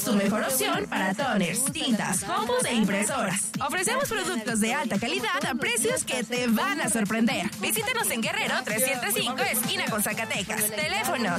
tu mejor opción para toners, tintas, combos e impresoras. Ofrecemos productos de alta calidad a precios que te van a sorprender. Visítanos en Guerrero 305, esquina con Zacatecas. Teléfono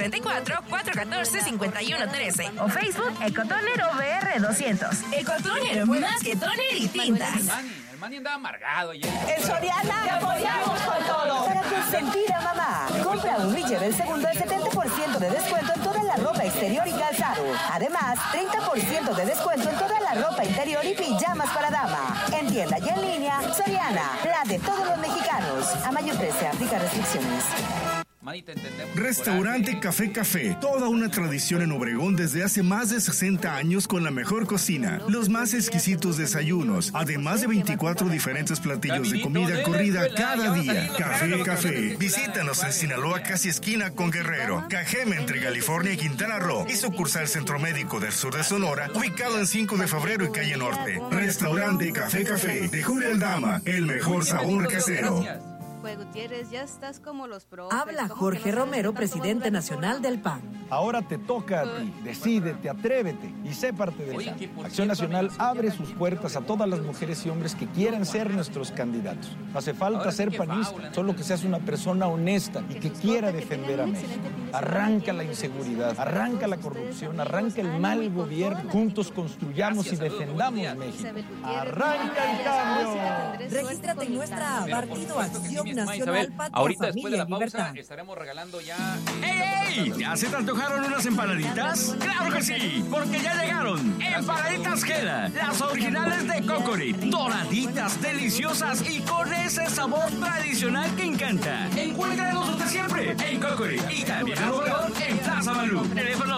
644-414-5113 o Facebook Ecotoner OVR 200. Ecotoner, más que toner y tintas. El Manny andaba amargado ayer. En Soriana te apoyamos con todo. Para consentir a mamá. Compra un y lleva el segundo al 70% de descuento en toda la ropa exterior y calzado. Además, 30% de descuento en toda la ropa interior y pijamas para dama. En tienda y en línea, Soriana, la de todos los mexicanos. A mayor precio, aplica restricciones. Manny, te entendemos. Restaurante Café Café, toda una tradición en Obregón desde hace más de 60 años con la mejor cocina, los más exquisitos desayunos, además de 24 diferentes platillos de comida corrida cada día. Café Café, visítanos en Sinaloa, casi esquina con Guerrero, Cajeme entre California y Quintana Roo, y sucursal Centro Médico del Sur de Sonora, ubicado en 5 de febrero y calle Norte. Restaurante Café Café, de Julio Aldama, el mejor sabor casero. Gutiérrez, ya estás como los pros. Habla Jorge Romero, presidente nacional del PAN. Ahora te toca a ti. Decídete, atrévete y sé parte del PAN. Acción Nacional abre sus puertas a todas las mujeres y hombres que quieran ser nuestros candidatos. No hace falta ser panista, solo que seas una persona honesta y que quiera defender a México. Arranca la inseguridad, arranca la corrupción, arranca el mal gobierno. Juntos construyamos y defendamos México. ¡Arranca el cambio! Regístrate en nuestra partido Acción Nacional Isabel, Patria, ahorita después de la Familia, pausa Libertad. estaremos regalando ya... ¡Ey! ¿Ya se te antojaron unas empanaditas? ¡Claro que sí! Porque ya llegaron Empanaditas Gela, las originales de Cocorit, doraditas, deliciosas y con ese sabor tradicional que encanta. Encuéntranos usted siempre en Cocorit y también en Obregón en Plaza Malú. Teléfono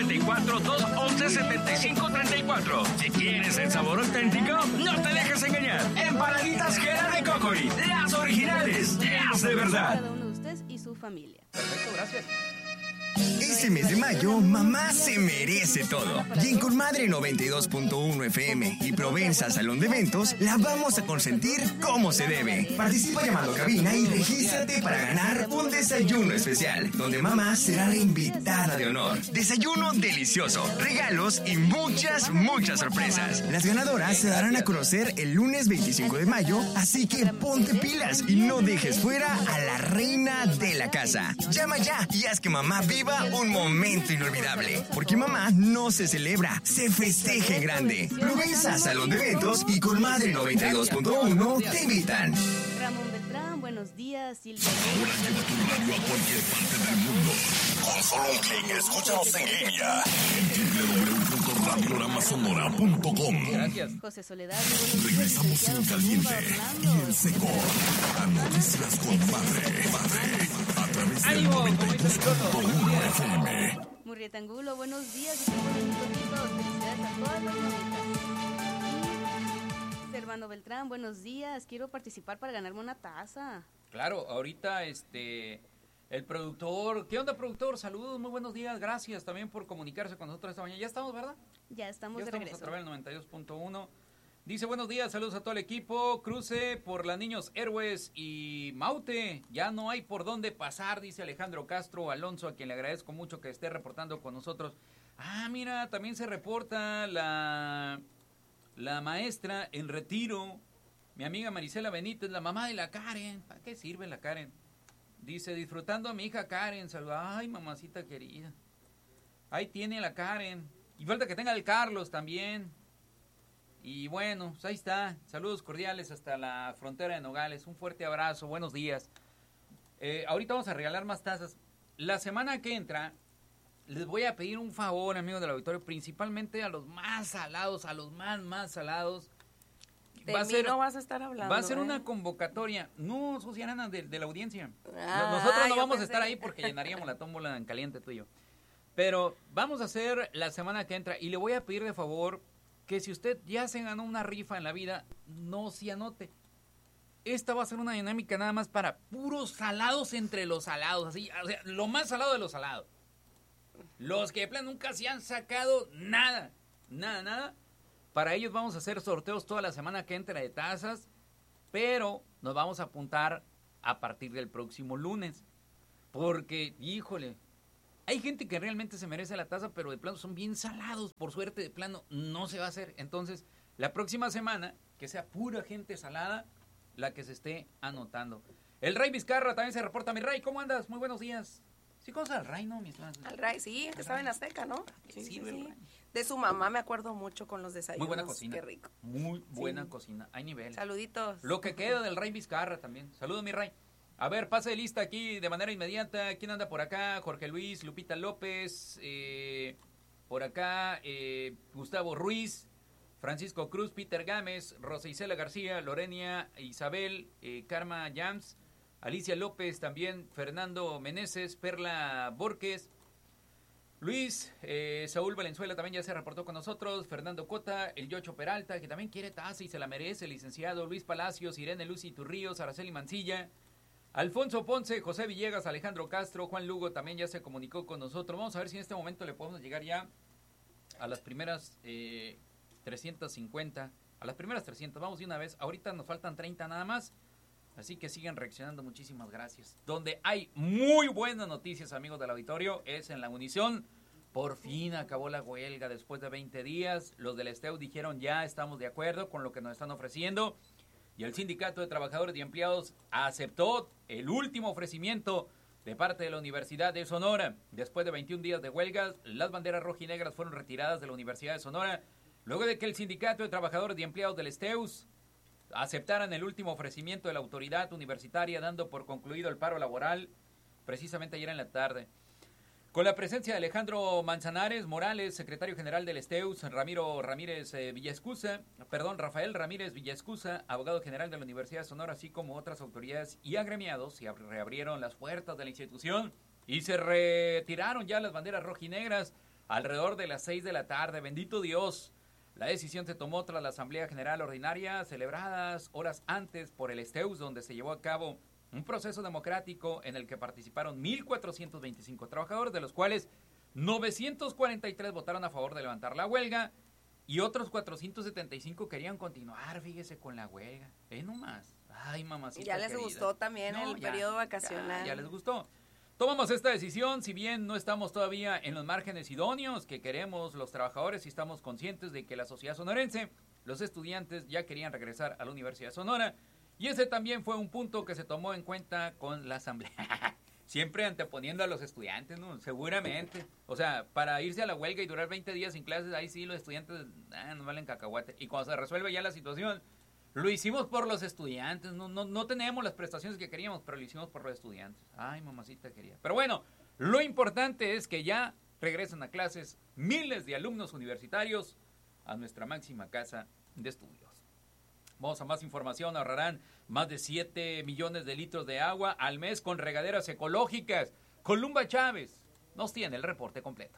644-211-7534. Si quieres el sabor auténtico, no te dejes engañar. Empanaditas Gela de Cocorit, las originales. ¡Las de verdad! Cada uno de ustedes y su familia. Perfecto, gracias. Este mes de mayo, mamá se merece todo. Y en Comadre 92.1 FM y Provenza Salón de Eventos, la vamos a consentir como se debe. Participa llamando a cabina y regístrate para ganar un desayuno especial, donde mamá será la invitada de honor. Desayuno delicioso, regalos y muchas sorpresas. Las ganadoras se darán a conocer el lunes 25 de mayo, así que ponte pilas y no dejes fuera a la reina de la casa. Llama ya y haz que mamá viva un momento inolvidable, porque mamá no se celebra, se festeja en grande. Provenza Salón de Eventos y Comadre 92.1 te invitan. Ramón Beltrán, buenos días. Silvia. Ahora lleva tu radio a cualquier parte del mundo. Con solo un clic, escúchanos en línea en www.radiogramasonora.com. Gracias. José Soledad. Regresamos en caliente y en seco a Noticias con Madre a través del ¡Ánimo! 92.1 FM. Murrieta Angulo, buenos días. Felicidades a todas las mamitas. Servando Beltrán, buenos días. Quiero participar para ganarme una taza. Claro, ahorita el productor, ¿qué onda, productor? Saludos, muy buenos días, gracias también por comunicarse con nosotros esta mañana. ¿Ya estamos, verdad? Ya estamos Ya de estamos regreso. a través del 92.1. Dice, buenos días, saludos a todo el equipo. Cruce por la Niños Héroes y Maute. Ya no hay por dónde pasar, dice Alejandro Castro Alonso, a quien le agradezco mucho que esté reportando con nosotros. Ah, mira, también se reporta la maestra en retiro, mi amiga Marisela Benítez, la mamá de la Karen. ¿Para qué sirve la Karen? Dice, disfrutando a mi hija Karen. Saluda. Ay, mamacita querida. Ahí tiene la Karen. Y falta que tenga el Carlos también. Y bueno, pues ahí está. Saludos cordiales hasta la frontera de Nogales. Un fuerte abrazo. Buenos días. Ahorita vamos a regalar más tazas. La semana que entra, les voy a pedir un favor, amigos del auditorio, principalmente a los más salados, a los más salados. De mí no vas a estar hablando. Va a ser una convocatoria. No, Susana, de la audiencia. Ah, Nosotros no yo vamos a pensé. estar ahí porque llenaríamos la tómbola en caliente tú y yo. Pero vamos a hacer la semana que entra y le voy a pedir de favor que si usted ya se ganó una rifa en la vida, no se anote. Esta va a ser una dinámica nada más para puros salados entre los salados, así, o sea, lo más salado de los salados. Los que de plan nunca se han sacado nada. Para ellos vamos a hacer sorteos toda la semana que entra de tazas, pero nos vamos a apuntar a partir del próximo lunes. Porque, híjole, Hay gente que realmente se merece la taza, pero de plano son bien salados. Por suerte, de plano, no se va a hacer. Entonces, la próxima semana, que sea pura gente salada la que se esté anotando. El Ray Vizcarra también se reporta. Mi Ray, ¿cómo andas? Muy buenos días. ¿Sí conoces al Ray, no? Al Ray, sí, que estaba en Azteca, ¿no? Sí. De su mamá me acuerdo mucho con los desayunos. Muy buena cocina. Qué rico. Muy buena cocina. Hay nivel. Saluditos. Lo que queda del Ray Vizcarra también. Saludos, mi Ray. A ver, pase de lista aquí de manera inmediata. ¿Quién anda por acá? Jorge Luis, Lupita López, por acá Gustavo Ruiz, Francisco Cruz, Peter Gámez, Rosa Isela García, Lorenia Isabel, Karma Yams, Alicia López también, Fernando Meneses, Perla Borges, Luis, Saúl Valenzuela también ya se reportó con nosotros, Fernando Cota, el Yocho Peralta, que también quiere taza y se la merece, licenciado Luis Palacios, Irene Lucy Turríos, Araceli Mancilla, Alfonso Ponce, José Villegas, Alejandro Castro, Juan Lugo también ya se comunicó con nosotros. Vamos a ver si en este momento le podemos llegar ya a las primeras 350, a las primeras 300. Vamos de una vez, ahorita nos faltan 30 nada más, así que sigan reaccionando, muchísimas gracias. Donde hay muy buenas noticias, amigos del auditorio, es en la Univisión. Por fin acabó la huelga después de 20 días. Los del STEU dijeron ya estamos de acuerdo con lo que nos están ofreciendo. Y el Sindicato de Trabajadores y Empleados aceptó el último ofrecimiento de parte de la Universidad de Sonora. Después de 21 días de huelgas, las banderas rojinegras fueron retiradas de la Universidad de Sonora, luego de que el Sindicato de Trabajadores y Empleados del STEUS aceptaran el último ofrecimiento de la autoridad universitaria, dando por concluido el paro laboral, precisamente ayer en la tarde. Con la presencia de Alejandro Manzanares Morales, secretario general del STEUS, Rafael Ramírez Villascusa, abogado general de la Universidad de Sonora, así como otras autoridades y agremiados, se reabrieron las puertas de la institución y se retiraron ya las banderas rojinegras alrededor de las 6 de la tarde. Bendito Dios. La decisión se tomó tras la Asamblea General Ordinaria, celebradas horas antes por el STEUS, donde se llevó a cabo un proceso democrático en el que participaron 1,425 trabajadores, de los cuales 943 votaron a favor de levantar la huelga y otros 475 querían continuar, fíjese, con la huelga. Nomás. Ay, mamacita ya les querida. Gustó también el periodo vacacional. Ya les gustó. Tomamos esta decisión, si bien no estamos todavía en los márgenes idóneos que queremos los trabajadores y estamos conscientes de que la sociedad sonorense, los estudiantes ya querían regresar a la Universidad de Sonora. Y ese también fue un punto que se tomó en cuenta con la asamblea. Siempre anteponiendo a los estudiantes, ¿no? Seguramente. O sea, para irse a la huelga y durar 20 días sin clases, ahí sí los estudiantes no valen cacahuate. Y cuando se resuelve ya la situación, lo hicimos por los estudiantes. No tenemos las prestaciones que queríamos, pero lo hicimos por los estudiantes. Ay, mamacita quería. Pero bueno, lo importante es que ya regresan a clases miles de alumnos universitarios a nuestra máxima casa de estudios. Vamos a más información. Ahorrarán más de 7 millones de litros de agua al mes con regaderas ecológicas. Columba Chávez nos tiene el reporte completo.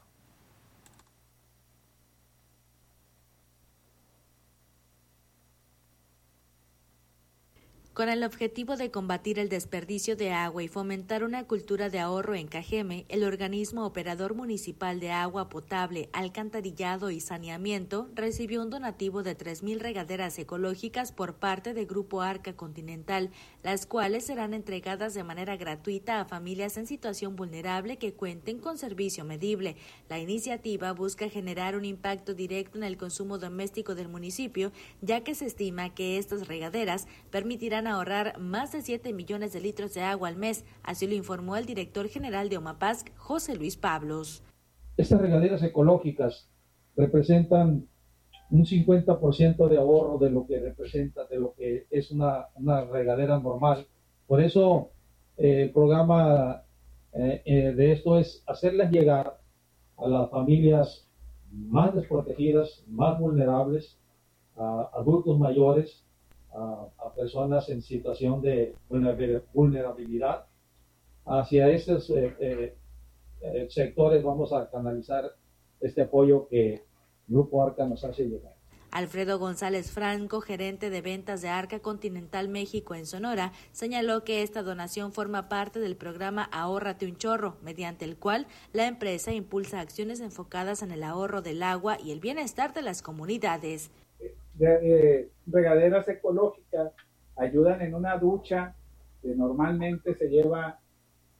Con el objetivo de combatir el desperdicio de agua y fomentar una cultura de ahorro en Cajeme, el organismo operador municipal de agua potable, alcantarillado y saneamiento recibió un donativo de 3,000 regaderas ecológicas por parte de Grupo Arca Continental, las cuales serán entregadas de manera gratuita a familias en situación vulnerable que cuenten con servicio medible. La iniciativa busca generar un impacto directo en el consumo doméstico del municipio, ya que se estima que estas regaderas permitirán ahorrar más de 7 millones de litros de agua al mes, así lo informó el director general de Omapask, José Luis Pablos. Estas regaderas ecológicas representan un 50% de ahorro de lo que representa, de lo que es una regadera normal. Por eso el programa de esto es hacerles llegar a las familias más desprotegidas, más vulnerables, a adultos mayores, a personas en situación de vulnerabilidad. Hacia estos sectores vamos a canalizar este apoyo que Grupo Arca nos hace llegar. Alfredo González Franco, gerente de ventas de Arca Continental México en Sonora, señaló que esta donación forma parte del programa Ahórrate un Chorro, mediante el cual la empresa impulsa acciones enfocadas en el ahorro del agua y el bienestar de las comunidades. Regaderas ecológicas ayudan en una ducha que normalmente se lleva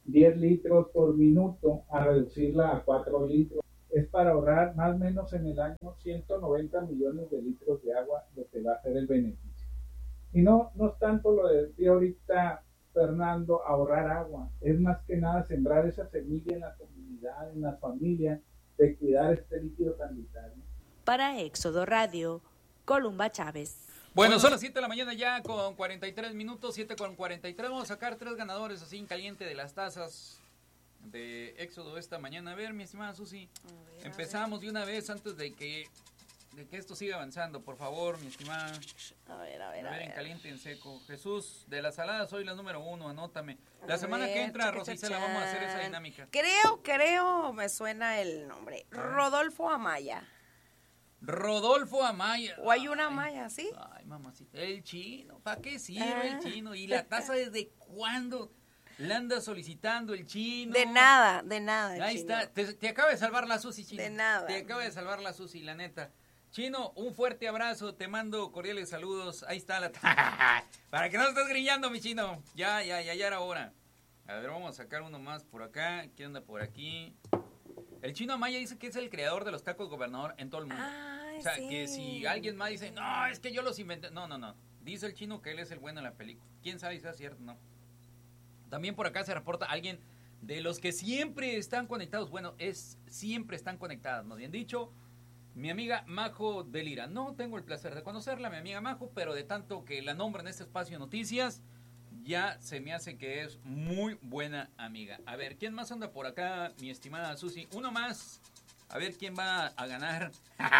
10 litros por minuto a reducirla a 4 litros. Es para ahorrar más o menos en el año 190 millones de litros de agua lo que va a ser el beneficio. Y no es tanto lo de ahorita, Fernando, ahorrar agua. Es más que nada sembrar esa semilla en la comunidad, en la familia, de cuidar este líquido tan vital, ¿no? Para Éxodo Radio, Columba Chávez. Bueno, son las 7 de la mañana ya con 43 minutos, 7:43. Vamos a sacar 3 ganadores así en caliente de las tazas de Éxodo esta mañana. A ver, mi estimada Susi, empezamos de una vez antes de que esto siga avanzando, por favor, mi estimada. A ver. En caliente, en seco. Jesús, de las saladas, soy la número 1, anótame. La semana que entra, Rosicela, vamos a hacer esa dinámica. Creo, me suena el nombre. Rodolfo Amaya. Rodolfo Amaya. ¿O hay una Amaya, sí? Ay, mamacita. El chino, ¿para qué sirve el chino? ¿Y la taza desde cuándo la anda solicitando el chino? De nada. Ahí chino. está. Te acaba de salvar la Susi, chino. De nada. Te acaba de salvar la Susi, la neta. Chino, un fuerte abrazo, te mando cordiales saludos. Ahí está la para que no estés grillando, mi chino. Ya era hora. A ver, vamos a sacar uno más por acá. ¿Quién anda por aquí? El chino Amaya dice que es el creador de los tacos gobernador en todo el mundo. Ay, o sea, sí. que si alguien más dice, no, es que yo los inventé. No. Dice el chino que él es el bueno en la película. ¿Quién sabe si es cierto o no? También por acá se reporta alguien de los que siempre están conectados. Bueno, siempre están conectadas, más bien dicho. Mi amiga Majo Delira. No tengo el placer de conocerla, mi amiga Majo, pero de tanto que la nombro en este espacio de noticias, ya se me hace que es muy buena amiga. A ver, ¿quién más anda por acá, mi estimada Susi? Uno más. A ver quién va a ganar.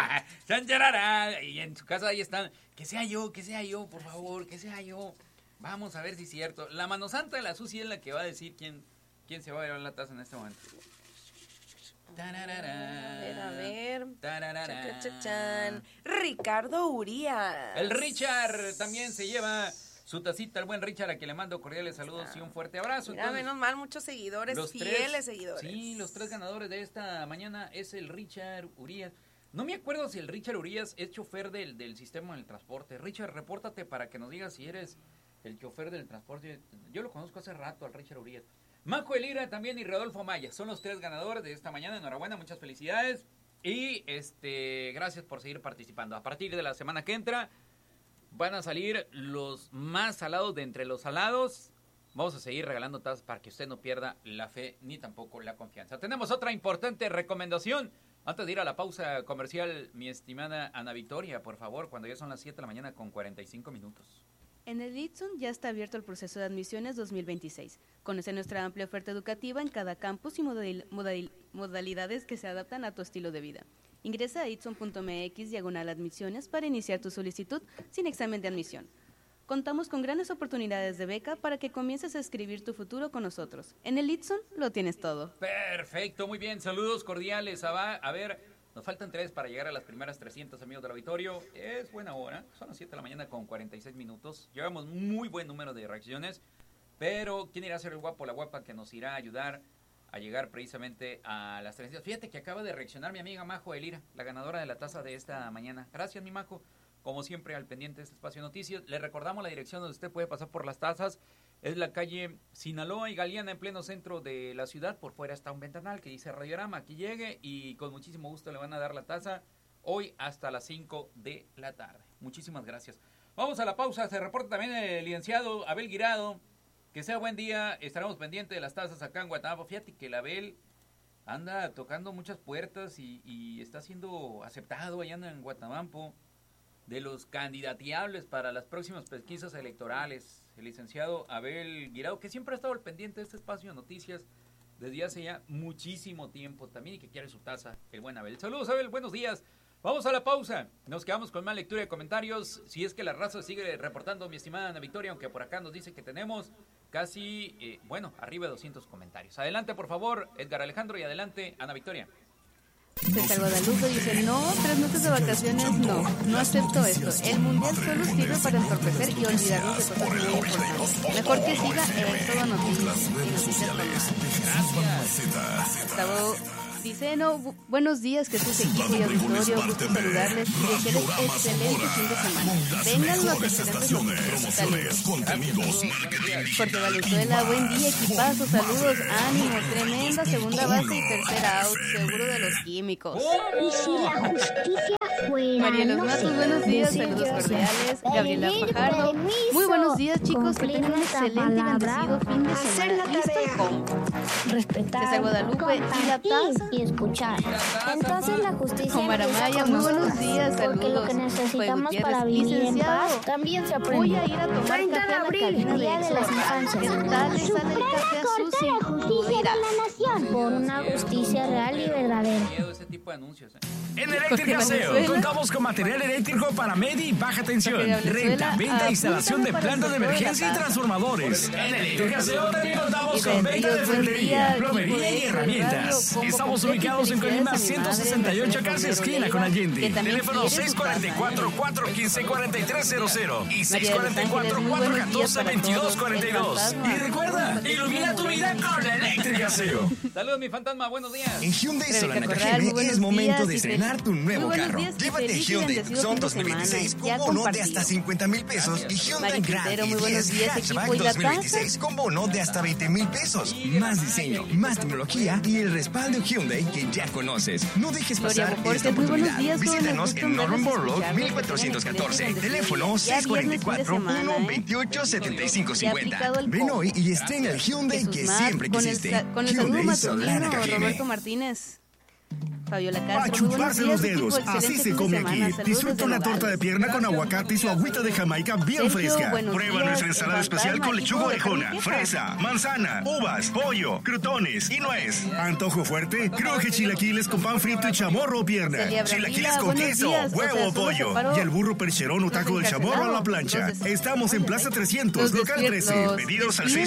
Y en su casa ahí están. Que sea yo, por favor, que sea yo. Vamos a ver si es cierto. La mano santa de la Susi es la que va a decir quién se va a llevar la taza en este momento. A ver. Ricardo Urías. El Richard también se lleva su tacita, el buen Richard, a quien le mando cordiales saludos y un fuerte abrazo. Mira, menos mal, muchos seguidores, fieles seguidores. Sí, los 3 ganadores de esta mañana es el Richard Urías. No me acuerdo si el Richard Urías es chofer del sistema del transporte. Richard, repórtate para que nos digas si eres el chofer del transporte. Yo lo conozco hace rato al Richard Urías. Majo Elira también y Rodolfo Maya son los 3 ganadores de esta mañana. Enhorabuena, muchas felicidades y gracias por seguir participando. A partir de la semana que entra van a salir los más salados de entre los salados. Vamos a seguir regalando tazas para que usted no pierda la fe ni tampoco la confianza. Tenemos otra importante recomendación. Antes de ir a la pausa comercial, mi estimada Ana Victoria, por favor, cuando ya son las 7 de la mañana con 45 minutos. En el Litson ya está abierto el proceso de admisiones 2026. Conoce nuestra amplia oferta educativa en cada campus y modalidades que se adaptan a tu estilo de vida. Ingresa a itson.mx/admisiones para iniciar tu solicitud sin examen de admisión. Contamos con grandes oportunidades de beca para que comiences a escribir tu futuro con nosotros. En el Itson lo tienes todo. Perfecto, muy bien. Saludos cordiales. A ver, nos faltan 3 para llegar a las primeras 300 amigos del auditorio. Es buena hora. Son las 7 de la mañana con 46 minutos. Llevamos muy buen número de reacciones. Pero ¿quién irá a ser el guapo o la guapa que nos irá a ayudar a llegar precisamente a las 300? Fíjate que acaba de reaccionar mi amiga Majo Elira, la ganadora de la taza de esta mañana. Gracias, mi Majo. Como siempre, al pendiente de este espacio de noticias. Le recordamos la dirección donde usted puede pasar por las tazas. Es la calle Sinaloa y Galeana, en pleno centro de la ciudad. Por fuera está un ventanal que dice Radiorama. Aquí llegue y con muchísimo gusto le van a dar la taza hoy hasta las 5 de la tarde. Muchísimas gracias. Vamos a la pausa. Se reporta también el licenciado Abel Guirado. Que sea buen día. Estaremos pendientes de las tazas acá en Guatemala. Fíjate que el Abel anda tocando muchas puertas y está siendo aceptado allá en Guatamampo de los candidateables para las próximas pesquisas electorales. El licenciado Abel Guirado, que siempre ha estado al pendiente de este espacio de noticias desde hace ya muchísimo tiempo también, y que quiere su taza, el buen Abel. Saludos, Abel, buenos días. Vamos a la pausa. Nos quedamos con más lectura de comentarios. Si es que la raza sigue reportando, mi estimada Ana Victoria, aunque por acá nos dice que tenemos casi, arriba de 200 comentarios. Adelante, por favor, Edgar Alejandro, y adelante, Ana Victoria. César Guadalupe dice, no, 3 meses de vacaciones, no acepto esto. El mundial solo sirve para entorpecer y olvidarnos de cosas muy importantes. Mejor que siga Éxodo Noticias y Noticias Formadas. Gracias. Gustavo Epiceno, buenos días, Jesús, equipo y auditorio, gusto saludarles y desearles excelente fin de semana. Vengan las excelentes promociones, contenidos, marketing. Jorge Valenzuela, buen día, equipazo, saludos, ánimo, tremenda segunda base y tercera out, seguro de los químicos. Y si la justicia fuera, María Los Matos, buenos días, saludos cordiales. Gabriela Fajardo, muy buenos días, chicos, que tengan un excelente y bendecido fin de semana. ¿Listo el combo? Respetar, Desde Guadalupe y la taza y escuchar. Entonces la justicia Omar Amaya, muy buenos días, porque saludos. lo que necesitamos Fue para Gutiérrez, vivir en licenciado, paz también se aprende. voy a ir a tomar 30 café de a la abril, cabina de Día de las Infancias. ¿Qué tal le sale el café a Susi? La justicia de la nación por una justicia real y verdadera. Ese tipo de anuncios, En Electricaseo contamos con material eléctrico para media y baja tensión, renta, venta e instalación de plantas de emergencia y transformadores. En Electricaseo también contamos con venta de ferretería, plomería y herramientas. Estamos ubicados en Colima 168, casi esquina con Allende. Teléfono 644-415-4300 y 644-414-2242. Y recuerda, ilumina tu vida con Electricaseo. Saludos, mi fantasma, buenos días. En Hyundai Solana KGM es momento de estrenar tu nuevo carro. Llévate Hyundai Tucson 2026 con bono de hasta 50,000 pesos y Hyundai Grand i10 Hatchback 2026 con bono de hasta 20,000 pesos. Más diseño, más tecnología y el respaldo Hyundai que ya conoces. No dejes pasar esta oportunidad. Visítanos en Norman Borlaug 1414. Teléfono 644-128-7550. Ven hoy y estrena el Hyundai que siempre quisiste. Con el saludo Hyundai Solana matutino, KGM. Roberto Martínez. Fabiola A Castro, muy buenos chuparse días, los equipo, dedos, así excelente se fin de come semana. aquí. Saludos Disfruta desde una torta Nogales. de pierna con aguacate y su agüita de Jamaica bien Sergio, fresca. buenos Prueba días, nuestra ensalada el especial con fantasma, lechuga equipo de orejona, Carne fresa, manzana, uvas, pollo, crutones y nuez. Antojo fuerte, cruje chilaquiles con pan frito y chamorro o pierna. Celia Bravila, Chilaquiles con buenos queso, días. huevo o Solo pollo. separó Y el burro percherón o taco del chamorro a la plancha. Estamos en Plaza 300, local 13. Pedidos al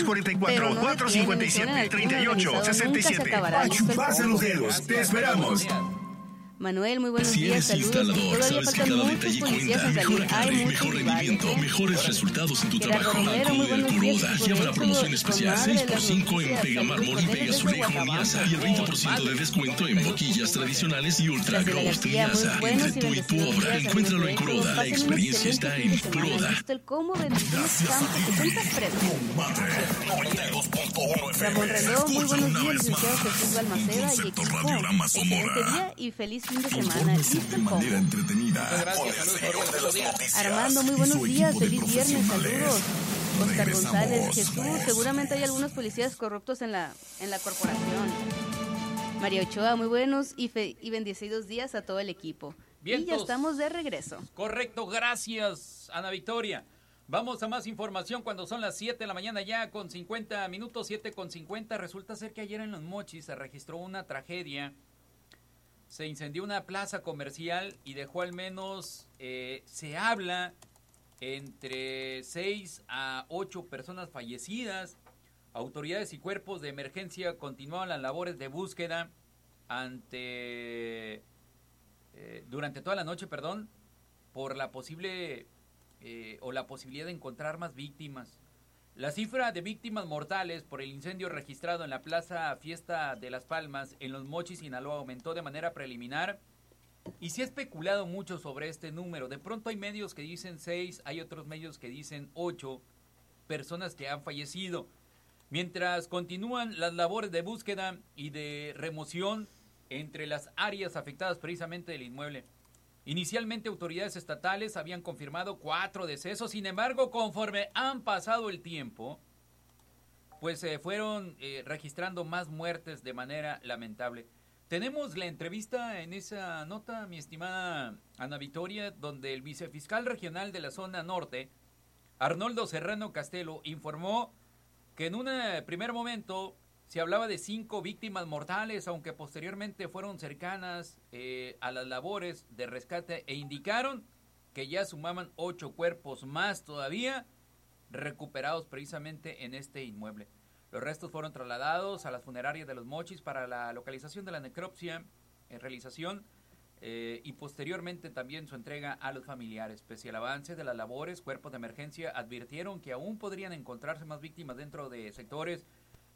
644-457-3867. A chuparse los dedos. Te esperamos. Manuel, muy buenos Si días, eres saludos. instalador, Todavía sabes que faltan cada muchos detalle policías cuenta. en Mejor salir. Hay carga y muchos mejor rivales, rendimiento, mejores resultados en tu Gerardo trabajo. Romero, muy Acude al buenos días, Curoda. equipo Lleva de la éxito, promoción especial con madre de las 6x5 en noticias, Pega Mármol y saludos Pega desde Azulejo Guatabampo. Niasa. Y el 20% de descuento en boquillas tradicionales y Ultra Graciela Ghost García, muy Niasa. buenos Entre y tú y tu bendecidos obra, días, encuéntralo en amigos de Curoda. La Pasen un experiencia excelente está fin en de semana. Curoda. Listo el combo, bendiciones, Campos, 60 frescos. Ramón Rendón, muy buenos días, licenciado Jesús Balmaceda y equipo. Excelente día y feliz fin de semana. Listo el combo. Armando, muy buenos días, feliz viernes, saludos. Oscar González, Jesús, seguramente hay algunos policías corruptos en la corporación. María Ochoa, muy buenos y bendecidos días a todo el equipo. Vientos. Y ya estamos de regreso. Correcto, gracias, Ana Victoria. Vamos a más información cuando son las 7 de la mañana ya con 50 minutos, 7:50. Resulta ser que ayer en Los Mochis se registró una tragedia. Se incendió una plaza comercial y dejó al menos, se habla, entre 6 a 8 personas fallecidas. Autoridades y cuerpos de emergencia continuaban las labores de búsqueda durante toda la noche, por la posible la posibilidad de encontrar más víctimas. La cifra de víctimas mortales por el incendio registrado en la Plaza Fiesta de Las Palmas en Los Mochis, Sinaloa, aumentó de manera preliminar y se ha especulado mucho sobre este número. De pronto hay medios que dicen 6, hay otros medios que dicen 8 personas que han fallecido. Mientras continúan las labores de búsqueda y de remoción entre las áreas afectadas precisamente del inmueble. Inicialmente autoridades estatales habían confirmado 4 decesos, sin embargo, conforme han pasado el tiempo, pues se fueron registrando más muertes de manera lamentable. Tenemos la entrevista en esa nota, mi estimada Ana Victoria, donde el vicefiscal regional de la zona norte, Arnoldo Serrano Castelo, informó que en un primer momento se hablaba de 5 víctimas mortales, aunque posteriormente fueron cercanas a las labores de rescate e indicaron que ya sumaban 8 cuerpos más todavía recuperados precisamente en este inmueble. Los restos fueron trasladados a las funerarias de Los Mochis para la localización de la necropsia, realización y posteriormente también su entrega a los familiares. Pese al avance de las labores, cuerpos de emergencia advirtieron que aún podrían encontrarse más víctimas dentro de sectores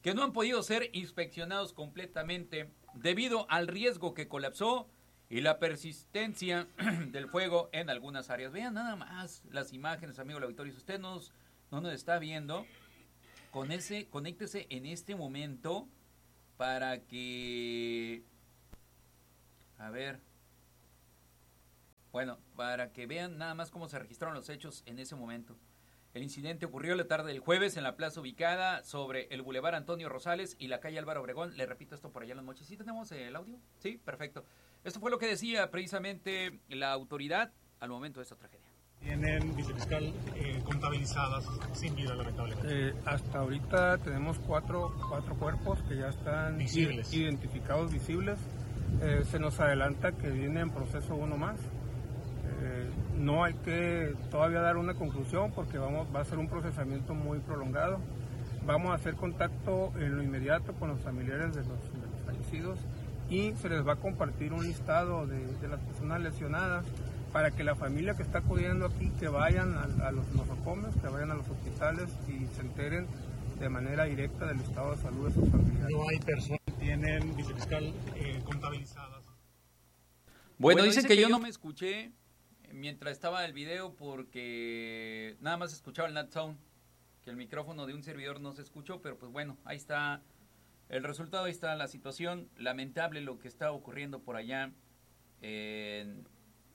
que no han podido ser inspeccionados completamente debido al riesgo que colapsó y la persistencia del fuego en algunas áreas. Vean nada más las imágenes, amigo del auditorio. Si usted no nos está viendo, conéctese en este momento para que... A ver... Bueno, para que vean nada más cómo se registraron los hechos en ese momento. El incidente ocurrió la tarde del jueves en la plaza ubicada sobre el Boulevard Antonio Rosales y la calle Álvaro Obregón. Le repito esto por allá en Los Mochis. ¿Sí tenemos el audio? Sí, perfecto. Esto fue lo que decía precisamente la autoridad al momento de esta tragedia. Tienen, vicefiscal, contabilizadas sin vida, lamentablemente. Hasta ahorita tenemos cuatro cuerpos que ya están identificados, visibles. Se nos adelanta que viene en proceso uno más. No hay que todavía dar una conclusión porque va a ser un procesamiento muy prolongado. Vamos a hacer contacto en lo inmediato con los familiares de los fallecidos y se les va a compartir un listado de las personas lesionadas para que la familia que está acudiendo aquí, que vayan a los nosocomios, que vayan a los hospitales y se enteren de manera directa del estado de salud de sus familiares. No hay personas que tienen, vicefiscal, contabilizadas. Bueno, dicen que yo no me escuché mientras estaba el video porque nada más escuchaba el Nat Sound, que el micrófono de un servidor no se escuchó, pero pues bueno, ahí está el resultado, ahí está la situación, lamentable lo que está ocurriendo por allá en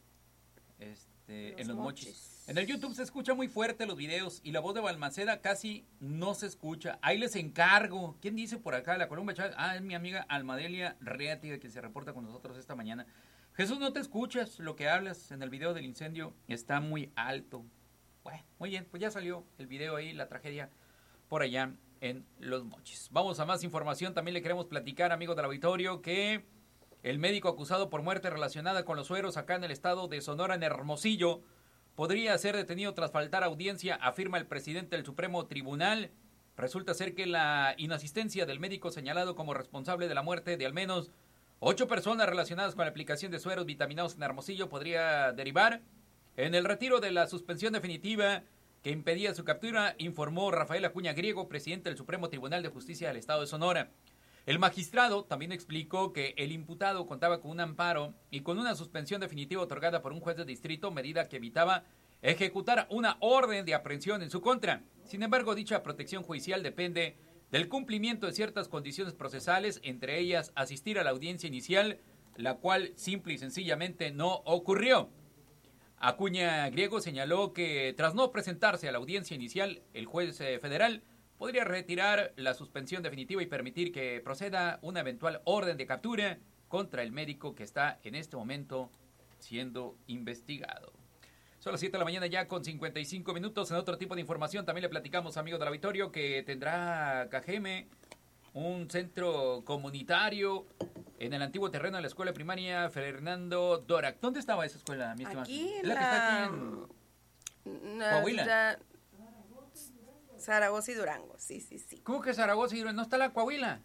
Los Mochis. En el YouTube se escucha muy fuerte los videos y la voz de Balmaceda casi no se escucha. Ahí les encargo. ¿Quién dice por acá? La Columba Chávez. Es mi amiga Almadelia Reátiga que se reporta con nosotros esta mañana. Jesús, no te escuchas lo que hablas en el video del incendio, está muy alto. Bueno, muy bien, pues ya salió el video ahí, la tragedia por allá en Los Mochis. Vamos a más información, también le queremos platicar, amigos del auditorio, que el médico acusado por muerte relacionada con los sueros acá en el estado de Sonora, en Hermosillo, podría ser detenido tras faltar audiencia, afirma el presidente del Supremo Tribunal. Resulta ser que la inasistencia del médico señalado como responsable de la muerte de al menos 8 personas relacionadas con la aplicación de sueros vitaminados en Hermosillo podría derivar en el retiro de la suspensión definitiva que impedía su captura, informó Rafael Acuña Griego, presidente del Supremo Tribunal de Justicia del Estado de Sonora. El magistrado también explicó que el imputado contaba con un amparo y con una suspensión definitiva otorgada por un juez de distrito, medida que evitaba ejecutar una orden de aprehensión en su contra. Sin embargo, dicha protección judicial depende del cumplimiento de ciertas condiciones procesales, entre ellas asistir a la audiencia inicial, la cual simple y sencillamente no ocurrió. Acuña Griego señaló que tras no presentarse a la audiencia inicial, el juez federal podría retirar la suspensión definitiva y permitir que proceda una eventual orden de captura contra el médico que está en este momento siendo investigado. Son las 7 de la mañana ya con 55 minutos. En otro tipo de información también le platicamos, amigos del auditorio, que tendrá Cajeme un centro comunitario en el antiguo terreno de la escuela primaria Fernando Dorac. ¿Dónde estaba esa escuela, mi estimada? Aquí ¿Es la que está aquí en Coahuila? Zaragoza y Durango, sí. ¿Cómo que Zaragoza y Durango? ¿No está la Coahuila?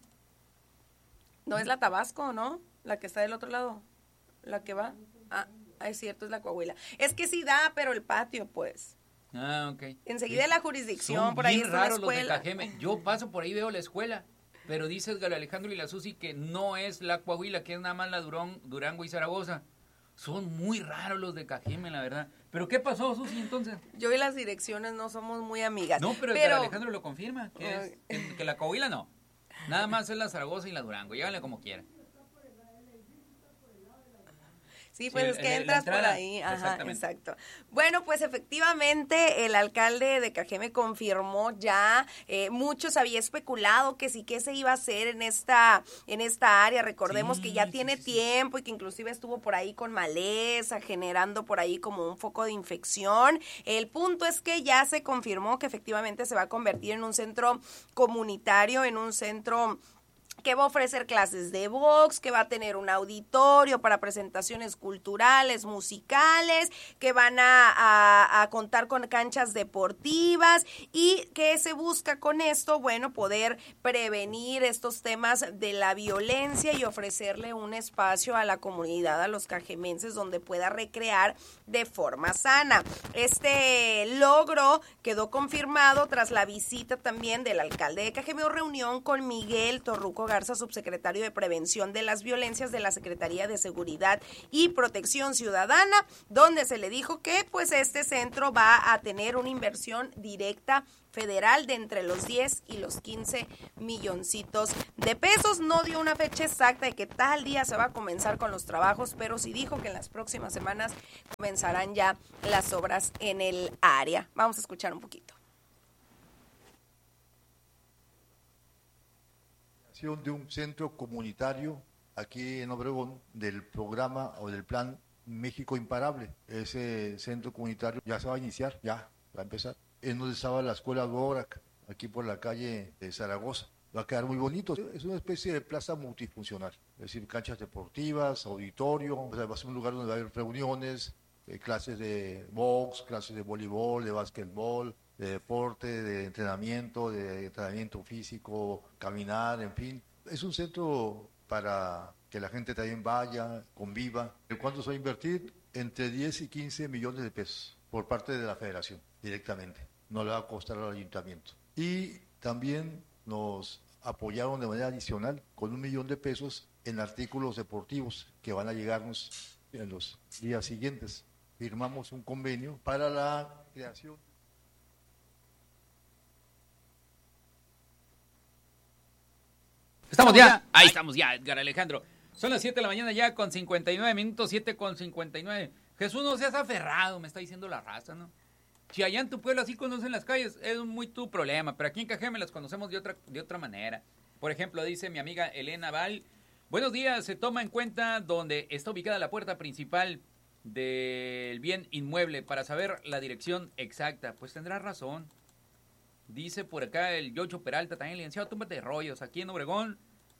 No, es la Tabasco, ¿no? La que está del otro lado, la que va. Es cierto, es la Coahuila. Es que sí da, pero el patio, pues. Ok. Enseguida de la jurisdicción, son por ahí bien está la raros escuela. los de Cajeme. Yo paso por ahí, veo la escuela, pero dice Edgar Alejandro y la Susi que no es la Coahuila, que es nada más la Durango y Zaragoza. Son muy raros los de Cajeme, la verdad. ¿Pero qué pasó, Susi, entonces? Yo y las direcciones no somos muy amigas. No, pero Edgar Alejandro lo confirma, que la Coahuila no. Nada más es la Zaragoza y la Durango. Lléganle como quieran. Sí, pues es que entras por ahí. Ajá, exacto. Bueno, pues efectivamente el alcalde de Cajeme confirmó ya, muchos había especulado que sí que se iba a hacer en esta área. Recordemos que ya tiene tiempo y que inclusive estuvo por ahí con maleza, generando por ahí como un foco de infección. El punto es que ya se confirmó que efectivamente se va a convertir en un centro comunitario, en un centro que va a ofrecer clases de box, que va a tener un auditorio para presentaciones culturales, musicales, que van a contar con canchas deportivas y que se busca con esto, bueno, poder prevenir estos temas de la violencia y ofrecerle un espacio a la comunidad, a los cajemenses, donde pueda recrear de forma sana. Este logro quedó confirmado tras la visita también del alcalde de Cajeme o reunión con Miguel Torruco Garza, subsecretario de Prevención de las Violencias de la Secretaría de Seguridad y Protección Ciudadana, donde se le dijo que pues este centro va a tener una inversión directa federal de entre los 10 y los 15 milloncitos de pesos. No dio una fecha exacta de que tal día se va a comenzar con los trabajos, pero sí dijo que en las próximas semanas comenzarán ya las obras en el área. Vamos a escuchar un poquito. De un centro comunitario aquí en Obregón del programa o del plan México Imparable. Ese centro comunitario ya se va a iniciar, ya va a empezar. En donde estaba la escuela Dvorak, aquí por la calle de Zaragoza. Va a quedar muy bonito. Es una especie de plaza multifuncional, es decir, canchas deportivas, auditorio, o sea, va a ser un lugar donde va a haber reuniones, clases de box, clases de voleibol, de básquetbol, de deporte, de entrenamiento físico, caminar, en fin. Es un centro para que la gente también vaya, conviva. ¿Cuánto se va a invertir? Entre 10 y 15 millones de pesos por parte de la federación, directamente. No le va a costar al ayuntamiento. Y también nos apoyaron de manera adicional con 1 millón de pesos en artículos deportivos que van a llegarnos en los días siguientes. Firmamos un convenio para la creación. Estamos ya. Ahí estamos ya, Edgar Alejandro. Son las 7 de la mañana ya con 59 minutos, 7:59. Jesús, no seas aferrado, me está diciendo la raza, ¿no? Si allá en tu pueblo así conocen las calles, es muy tu problema, pero aquí en Cajeme las conocemos de otra manera. Por ejemplo, dice mi amiga Elena Val, buenos días, se toma en cuenta donde está ubicada la puerta principal del bien inmueble para saber la dirección exacta. Pues tendrás razón. Dice por acá el Yocho Peralta, también licenciado, túmbate de rollos, aquí en Obregón,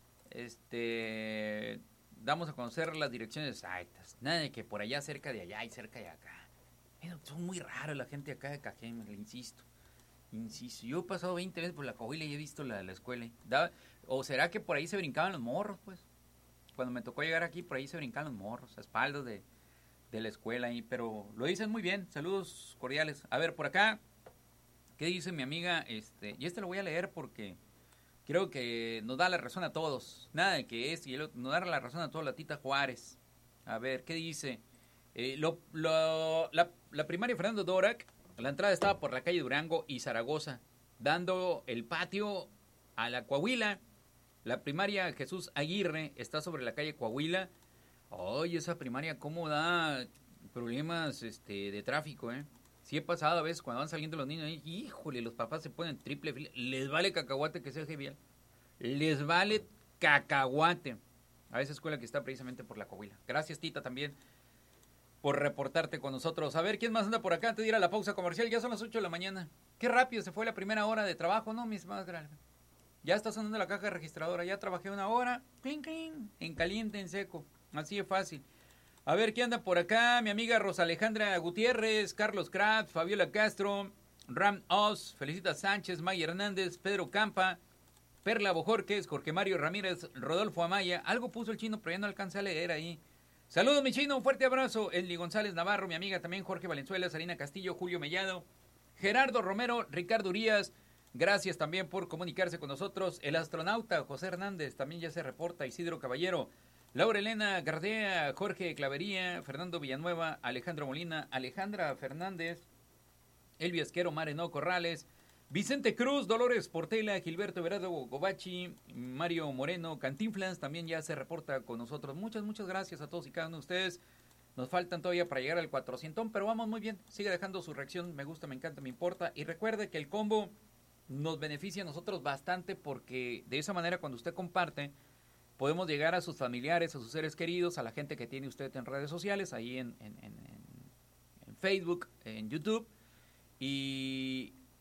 damos a conocer las direcciones exactas. Nada de que por allá cerca de allá y cerca de acá. Son muy raros la gente acá de Cajeme, le insisto. Yo he pasado 20 veces por la Coahuila y he visto la escuela. ¿O será que por ahí se brincaban los morros, pues? Cuando me tocó llegar aquí, por ahí se brincaban los morros, a espaldas de la escuela. Pero lo dicen muy bien, saludos cordiales. A ver, por acá, ¿qué dice mi amiga? Y lo voy a leer porque creo que nos da la razón a todos. Nada de que nos da la razón a todos, la Tita Juárez. A ver, ¿qué dice? La primaria Fernando Dvorak, la entrada estaba por la calle Durango y Zaragoza, dando el patio a la Coahuila. La primaria Jesús Aguirre está sobre la calle Coahuila. Oye, esa primaria cómo da problemas de tráfico, Sí he pasado a veces cuando van saliendo los niños, híjole, los papás se ponen triple fila. Les vale cacahuate que sea eje vial. Les vale cacahuate a esa escuela que está precisamente por la Coahuila. Gracias, Tita, también por reportarte con nosotros. A ver, ¿quién más anda por acá antes de ir a la pausa comercial? Ya son las 8 de la mañana. Qué rápido se fue la primera hora de trabajo, ¿no, mis madres? Ya está sonando la caja registradora. Ya trabajé 1 hora, clink, clink, en caliente, en seco. Así de fácil. A ver, ¿quién anda por acá? Mi amiga Rosa Alejandra Gutiérrez, Carlos Kraft, Fabiola Castro, Ram Oz, Felicita Sánchez, Maya Hernández, Pedro Campa, Perla Bojorquez, Jorge Mario Ramírez, Rodolfo Amaya. Algo puso el chino, pero ya no alcancé a leer ahí. Saludos, mi chino, un fuerte abrazo. Eli González Navarro, mi amiga también, Jorge Valenzuela, Sarina Castillo, Julio Mellado, Gerardo Romero, Ricardo Urias. Gracias también por comunicarse con nosotros. El astronauta José Hernández también ya se reporta. Isidro Caballero, Laura Elena Gardea, Jorge Clavería, Fernando Villanueva, Alejandro Molina, Alejandra Fernández, Elvia Esquero, Mareno Corrales, Vicente Cruz, Dolores Portela, Gilberto Verado Gobachi, Mario Moreno, Cantinflas también ya se reporta con nosotros. Muchas gracias a todos y cada uno de ustedes. Nos faltan todavía para llegar al 400, pero vamos muy bien. Sigue dejando su reacción, me gusta, me encanta, me importa. Y recuerde que el combo nos beneficia a nosotros bastante porque de esa manera cuando usted comparte, podemos llegar a sus familiares, a sus seres queridos, a la gente que tiene usted en redes sociales, ahí en Facebook, en YouTube. Y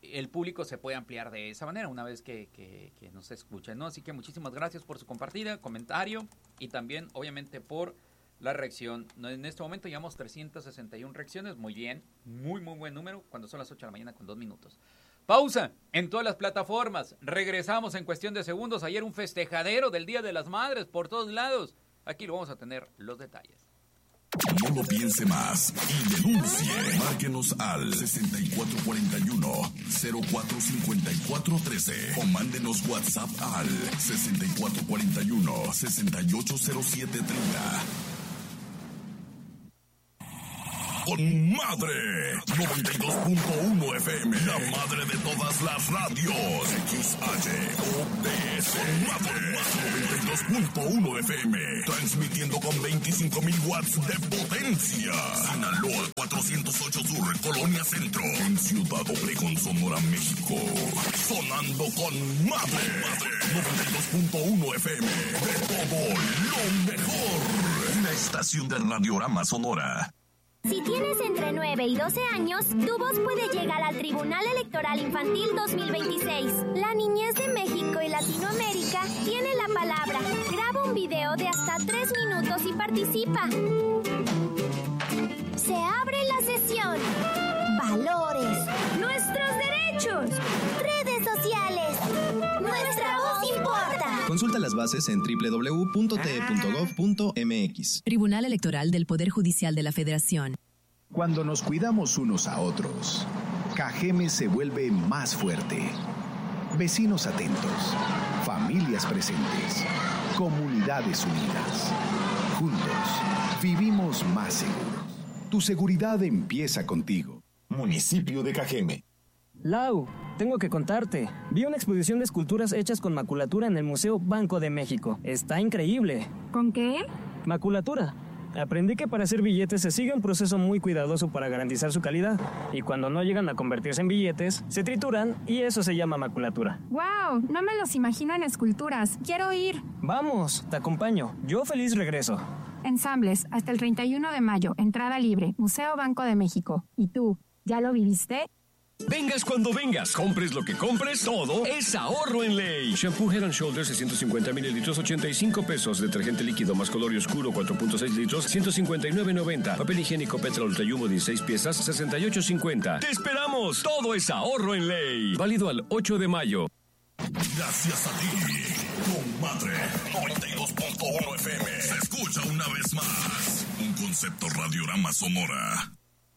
el público se puede ampliar de esa manera una vez que nos escuchen, ¿no? Así que muchísimas gracias por su compartida, comentario y también, obviamente, por la reacción. En este momento llevamos 361 reacciones, muy bien, muy buen número, cuando son las 8 de la mañana con 2 minutos. Pausa en todas las plataformas, regresamos en cuestión de segundos. Ayer un festejadero del Día de las Madres por todos lados, aquí lo vamos a tener los detalles. No lo piense más y denuncie. Márquenos al 6441-045413 o mándenos WhatsApp al 6441-680730. Con Madre 92.1 FM, la madre de todas las radios. XHOTS Madre 92.1 FM, transmitiendo con 25,000 watts de potencia. Sinaloa 408 Sur, Colonia Centro, en Ciudad Obregón, Sonora, México. Sonando con Madre 92.1 FM, de todo lo mejor. Una estación de Radiorama Sonora. Si tienes entre 9 y 12 años, tu voz puede llegar al Tribunal Electoral Infantil 2026. La niñez de México y Latinoamérica tiene la palabra. Graba un video de hasta 3 minutos y participa. Se abre la sesión. Valores. Nuestros derechos. Redes sociales. Nuestra voz importa. Consulta las bases en www.te.gov.mx. Tribunal Electoral del Poder Judicial de la Federación. Cuando nos cuidamos unos a otros, Cajeme se vuelve más fuerte. Vecinos atentos, familias presentes, comunidades unidas. Juntos, vivimos más seguros. Tu seguridad empieza contigo. Municipio de Cajeme. Lau, tengo que contarte. Vi una exposición de esculturas hechas con maculatura en el Museo Banco de México. Está increíble. ¿Con qué? Maculatura. Aprendí que para hacer billetes se sigue un proceso muy cuidadoso para garantizar su calidad. Y cuando no llegan a convertirse en billetes, se trituran y eso se llama maculatura. ¡Wow! No me los imagino en esculturas. ¡Quiero ir! Vamos, te acompaño. Yo feliz regreso. Ensambles, hasta el 31 de mayo. Entrada libre. Museo Banco de México. ¿Y tú? ¿Ya lo viviste? Vengas cuando vengas, compres lo que compres, todo es ahorro en ley. Shampoo Head & Shoulders 650 mililitros, 85 pesos. Detergente líquido más color y oscuro 4.6 litros, 159.90. Papel higiénico Petra Ultra Jumbo 16 piezas, 68.50. ¡Te esperamos! Todo es ahorro en ley. Válido al 8 de mayo. Gracias a ti, con Madre 92.1 FM. Se escucha una vez más un concepto Radiorama Sonora.